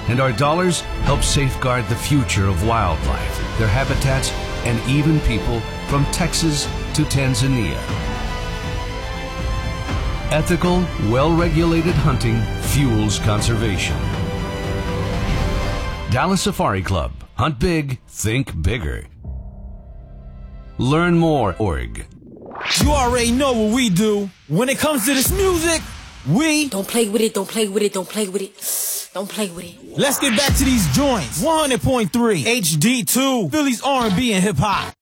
And our dollars help safeguard the future of wildlife, their habitats, and even people from Texas to Tanzania. Ethical, well-regulated hunting fuels conservation. Dallas Safari Club. Hunt big, think bigger. Learn more, org. You already know what we do. When it comes to this music, we don't play with it, don't play with it, don't play with it. Don't play with it. Let's get back to these joints. 100.3 HD2, Philly's R&B and hip hop.